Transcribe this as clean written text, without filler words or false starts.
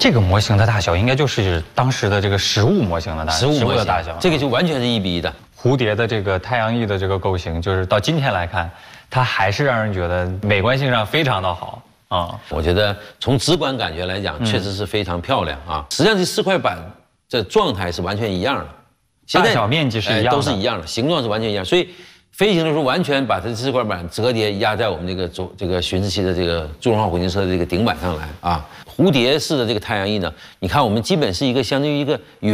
这个模型的大小应该就是当时的这个实物模型的大小，实物的大小， 这个就完全是1:1的。 蝴蝶的这个太阳翼的这个构型，就是到今天来看，它还是让人觉得美观性上非常的好啊。 我觉得从直观感觉来讲，确实是非常漂亮啊。实际上这4块板这状态是完全一样的， 大小面积是一样的， 都是一样的，形状是完全一样，所以。飞行的时候完全把这4块板折叠压在我们这个巡视器的这个祝融号火箭车的这个顶板上来啊。蝴蝶式的这个太阳翼呢，你看我们基本是一个相当于一个圆。